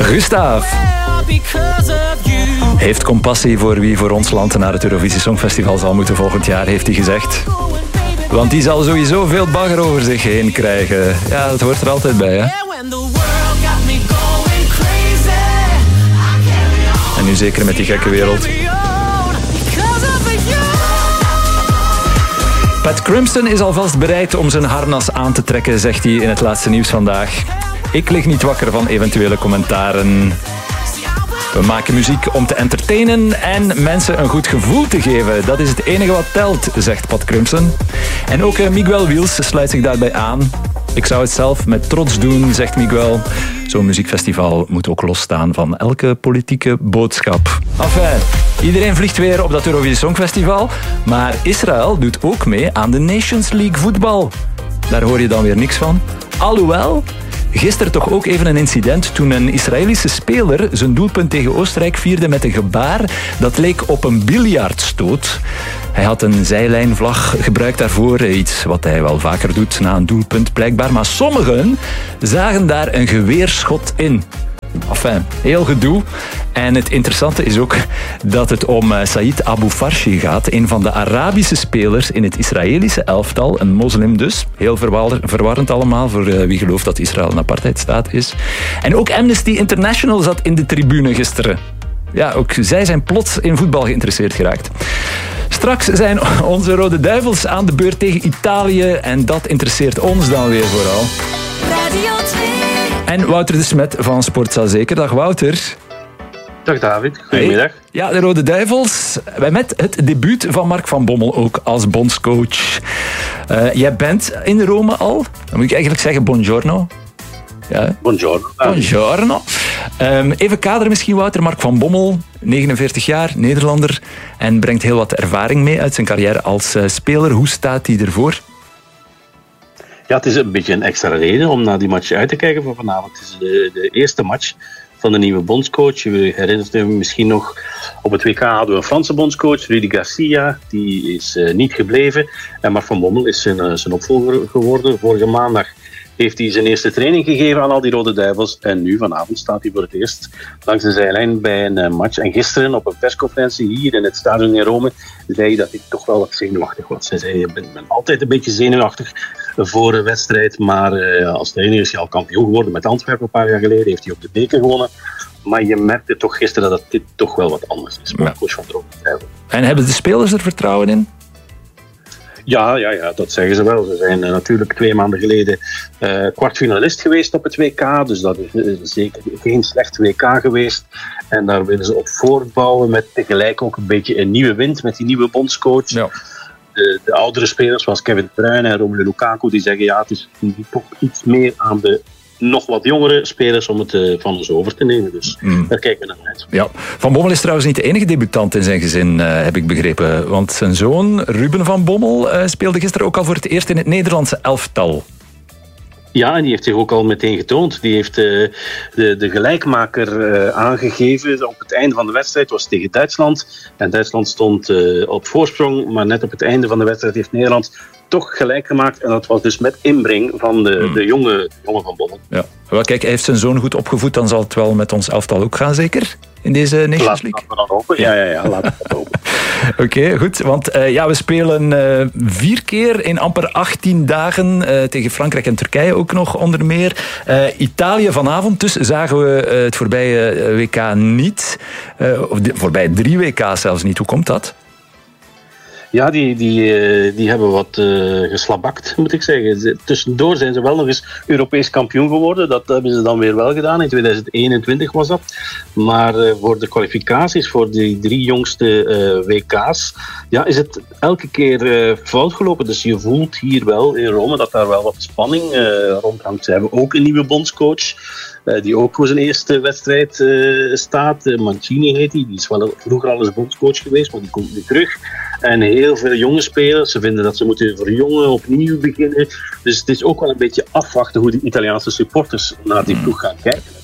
Gustav heeft compassie voor wie voor ons land naar het Eurovisie Songfestival zal moeten volgend jaar, heeft hij gezegd. Want die zal sowieso veel bagger over zich heen krijgen. Ja, dat hoort er altijd bij, hè? En nu zeker met die gekke wereld. Pat Crimson is alvast bereid om zijn harnas aan te trekken, zegt hij in het laatste nieuws vandaag. Ik lig niet wakker van eventuele commentaren. We maken muziek om te entertainen en mensen een goed gevoel te geven. Dat is het enige wat telt, zegt Pat Crimson. En ook Miguel Wiels sluit zich daarbij aan. Ik zou het zelf met trots doen, zegt Miguel. Zo'n muziekfestival moet ook losstaan van elke politieke boodschap. Enfin, iedereen vliegt weer op dat Eurovisie Songfestival. Maar Israël doet ook mee aan de Nations League voetbal. Daar hoor je dan weer niks van. Alhoewel, gisteren toch ook even een incident toen een Israëlische speler zijn doelpunt tegen Oostenrijk vierde met een gebaar dat leek op een biljartstoot. Hij had een zijlijnvlag gebruikt daarvoor, iets wat hij wel vaker doet na een doelpunt blijkbaar. Maar sommigen zagen daar een geweerschot in. Enfin, heel gedoe. En het interessante is ook dat het om Saïd Abu Farshi gaat, een van de Arabische spelers in het Israëlische elftal, een moslim dus. Heel verwarrend allemaal voor wie gelooft dat Israël een apartheidstaat is. En ook Amnesty International zat in de tribune gisteren. Ja, ook zij zijn plots in voetbal geïnteresseerd geraakt. Straks zijn onze Rode Duivels aan de beurt tegen Italië en dat interesseert ons dan weer vooral. Radio 2. En Wouter de Smet van Sportza Zeker. Dag Wouter. Dag David, goedemiddag. Hey. Ja, de Rode Duivels. Met het debuut van Mark van Bommel ook als bondscoach. Jij bent in Rome al. Dan moet ik eigenlijk zeggen buongiorno. Ja. Buongiorno. Buongiorno. Even kaderen misschien, Wouter. Mark van Bommel, 49 jaar, Nederlander. En brengt heel wat ervaring mee uit zijn carrière als speler. Hoe staat hij ervoor? Ja, het is een beetje een extra reden om naar die match uit te kijken van vanavond. Het is de eerste match van de nieuwe bondscoach. Je herinnert je misschien nog, op het WK hadden we een Franse bondscoach, Rudy Garcia. Die is niet gebleven. En Mark van Bommel is zijn opvolger geworden. Vorige maandag heeft hij zijn eerste training gegeven aan al die Rode Duivels. En nu, vanavond, staat hij voor het eerst langs de zijlijn bij een match. En gisteren op een persconferentie hier in het stadion in Rome zei hij dat hij toch wel wat zenuwachtig was. Hij zei, je bent altijd een beetje zenuwachtig voor een wedstrijd. Maar als trainer is hij al kampioen geworden met Antwerpen een paar jaar geleden. Heeft hij ook de beker gewonnen. Maar je merkte toch gisteren dat dit toch wel wat anders is. Maar coach van de Rode Duivels. En hebben de spelers er vertrouwen in? Ja, dat zeggen ze wel. Ze zijn natuurlijk 2 maanden geleden kwartfinalist geweest op het WK. Dus dat is zeker geen slecht WK geweest. En daar willen ze op voortbouwen met tegelijk ook een beetje een nieuwe wind met die nieuwe bondscoach. Ja. De oudere spelers zoals Kevin De Bruyne en Romelu Lukaku die zeggen ja, het is toch iets meer aan de nog wat jongere spelers om het van ons over te nemen. Dus daar kijken we naar uit. Ja. Van Bommel is trouwens niet de enige debutant in zijn gezin, heb ik begrepen. Want zijn zoon Ruben van Bommel speelde gisteren ook al voor het eerst in het Nederlandse elftal. Ja, en die heeft zich ook al meteen getoond. Die heeft de gelijkmaker aangegeven op het einde van de wedstrijd. Het was tegen Duitsland. En Duitsland stond op voorsprong. Maar net op het einde van de wedstrijd heeft Nederland toch gelijk gemaakt. En dat was dus met inbreng van de jonge van Bommel. Ja. Wel, kijk, hij heeft zijn zoon goed opgevoed. Dan zal het wel met ons elftal ook gaan, zeker? In deze Nations League? Laten we dan hopen. Ja, laten we dat hopen. Oké, goed. Want we spelen 4 keer in amper 18 dagen tegen Frankrijk en Turkije ook nog onder meer. Italië vanavond, dus zagen we het voorbije WK niet. De voorbije 3 WK's zelfs niet. Hoe komt dat? Ja, die hebben wat geslabakt, moet ik zeggen. Tussendoor zijn ze wel nog eens Europees kampioen geworden. Dat hebben ze dan weer wel gedaan. In 2021 was dat. Maar voor de kwalificaties, voor die 3 jongste WK's, ja, is het elke keer fout gelopen. Dus je voelt hier wel in Rome dat daar wel wat spanning rond hangt. Ze hebben ook een nieuwe bondscoach. Die ook voor zijn eerste wedstrijd staat. Mancini heet hij. Die is wel vroeger al eens bondscoach geweest, maar die komt nu terug. En heel veel jonge spelers. Ze vinden dat ze moeten verjongen, opnieuw beginnen. Dus het is ook wel een beetje afwachten hoe de Italiaanse supporters naar die ploeg gaan kijken. En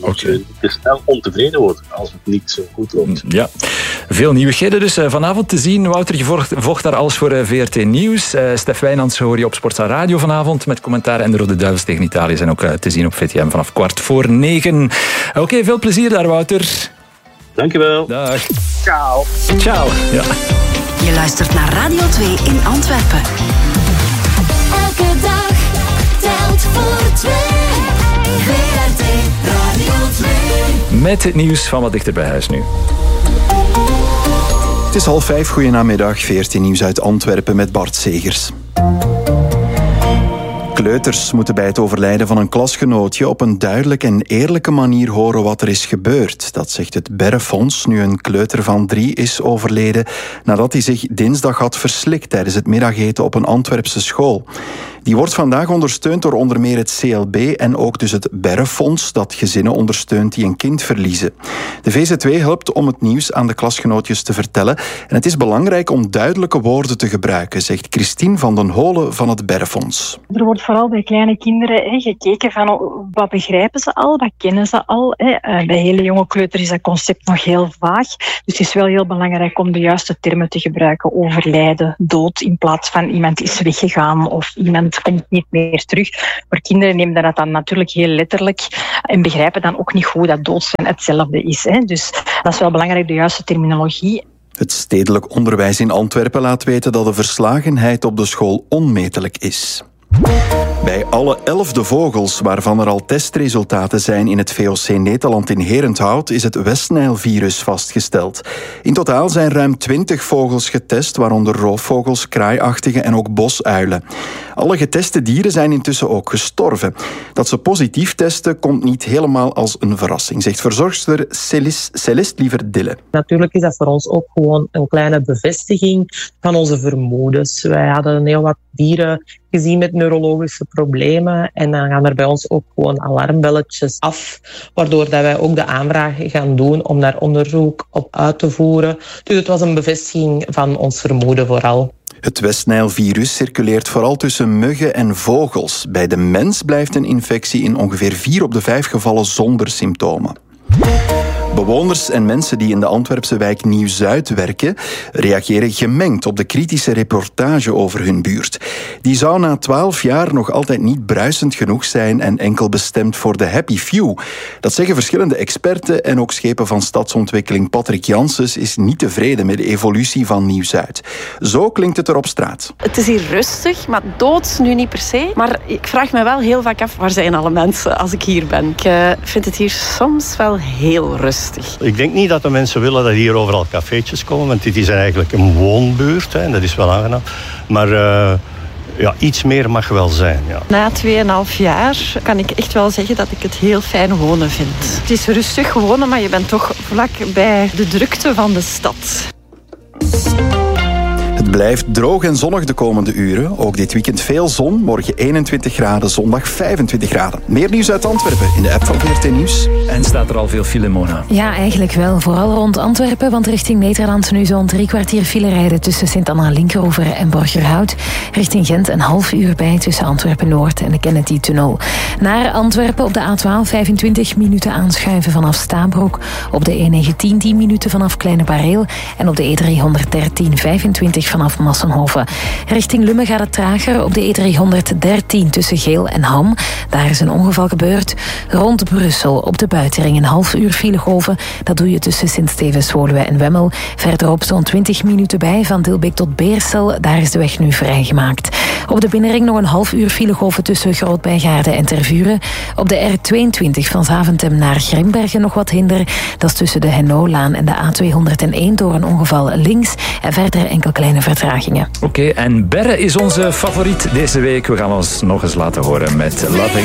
Moet je te snel ontevreden worden als het niet zo goed loopt. Ja, veel nieuwigheden dus vanavond te zien. Wouter, je volgt daar alles voor VRT Nieuws. Stef Wijnands hoor je op Sportza Radio vanavond met commentaar. En de Rode Duivels tegen Italië zijn ook te zien op VTM vanaf 8:45. Oké, veel plezier daar, Wouter. Dankjewel. Dag. Ciao. Ciao. Ja. Je luistert naar Radio 2 in Antwerpen. Elke dag telt voor 2. VRT Radio 2. Met het nieuws van wat dichter bij huis nu. Het is 4:30. Goedenamiddag. VRT Nieuws uit Antwerpen met Bart Segers. Kleuters moeten bij het overlijden van een klasgenootje op een duidelijke en eerlijke manier horen wat er is gebeurd. Dat zegt het Berrefonds, nu een kleuter van 3 is overleden nadat hij zich dinsdag had verslikt tijdens het middageten op een Antwerpse school. Die wordt vandaag ondersteund door onder meer het CLB en ook dus het Berrefonds, dat gezinnen ondersteunt die een kind verliezen. De VZ2 helpt om het nieuws aan de klasgenootjes te vertellen. En het is belangrijk om duidelijke woorden te gebruiken, zegt Christine van den Holen van het Berrefonds. Er wordt vooral bij kleine kinderen gekeken van wat begrijpen ze al, wat kennen ze al. Bij hele jonge kleuters is dat concept nog heel vaag. Dus het is wel heel belangrijk om de juiste termen te gebruiken. Overlijden, dood, in plaats van iemand is weggegaan of iemand komt niet meer terug. Voor kinderen nemen dat dan natuurlijk heel letterlijk en begrijpen dan ook niet hoe dat dood zijn hetzelfde is. Dus dat is wel belangrijk, de juiste terminologie. Het stedelijk onderwijs in Antwerpen laat weten dat de verslagenheid op de school onmetelijk is. Bij alle 11 vogels waarvan er al testresultaten zijn in het VOC Nederland in Herenthout is het Westnijlvirus vastgesteld. In totaal zijn ruim 20 vogels getest, waaronder roofvogels, kraaiachtigen en ook bosuilen. Alle geteste dieren zijn intussen ook gestorven. Dat ze positief testen komt niet helemaal als een verrassing, zegt verzorgster Celeste Lieverdille. Natuurlijk is dat voor ons ook gewoon een kleine bevestiging van onze vermoedens. Wij hadden heel wat dieren gezien met neurologische problemen en dan gaan er bij ons ook gewoon alarmbelletjes af, waardoor dat wij ook de aanvraag gaan doen om daar onderzoek op uit te voeren. Dus het was een bevestiging van ons vermoeden vooral. Het Westnijlvirus circuleert vooral tussen muggen en vogels. Bij de mens blijft een infectie in ongeveer 4 op de 5 gevallen zonder symptomen. Bewoners en mensen die in de Antwerpse wijk Nieuw-Zuid werken, reageren gemengd op de kritische reportage over hun buurt. Die zou na 12 jaar nog altijd niet bruisend genoeg zijn en enkel bestemd voor de happy few. Dat zeggen verschillende experten en ook schepen van stadsontwikkeling Patrick Janssens is niet tevreden met de evolutie van Nieuw-Zuid. Zo klinkt het er op straat. Het is hier rustig, maar dood nu niet per se. Maar ik vraag me wel heel vaak af, waar zijn alle mensen als ik hier ben? Ik vind het hier soms wel heel rustig. Ik denk niet dat de mensen willen dat hier overal cafeetjes komen, want dit is eigenlijk een woonbuurt en dat is wel aangenaam. Maar iets meer mag wel zijn. Ja. Na 2,5 jaar kan ik echt wel zeggen dat ik het heel fijn wonen vind. Het is rustig wonen, maar je bent toch vlak bij de drukte van de stad. Het blijft droog en zonnig de komende uren. Ook dit weekend veel zon. Morgen 21 graden, zondag 25 graden. Meer nieuws uit Antwerpen in de app van VRT Nieuws. En staat er al veel file, Mona? Ja, eigenlijk wel. Vooral rond Antwerpen, want richting Nederland nu zo'n 3 kwartier file rijden tussen Sint-Anna-Linkeroever en Borgerhout. Richting Gent een half uur bij tussen Antwerpen-Noord en de Kennedy-tunnel. Naar Antwerpen op de A12 25 minuten aanschuiven vanaf Stabroek. Op de E19 10 minuten vanaf Kleine Bareel. En op de E313 25 vanaf Massenhoven. Richting Lummen gaat het trager op de E313 tussen Geel en Ham. Daar is een ongeval gebeurd. Rond Brussel op de buitenring een half uur filegolven. Dat doe je tussen Sint-Stevens-Woluwe en Wemmel. Verderop zo'n 20 minuten bij van Dilbeek tot Beersel. Daar is de weg nu vrijgemaakt. Op de binnenring nog een half uur filegolven tussen Groot-Bijgaarde en Tervuren. Op de R22 van Zaventem naar Grimbergen nog wat hinder. Dat is tussen de Hennolaan en de A201 door een ongeval links. En verder enkel kleine vertragingen. Oké, en Berre is onze favoriet deze week. We gaan ons nog eens laten horen met Loving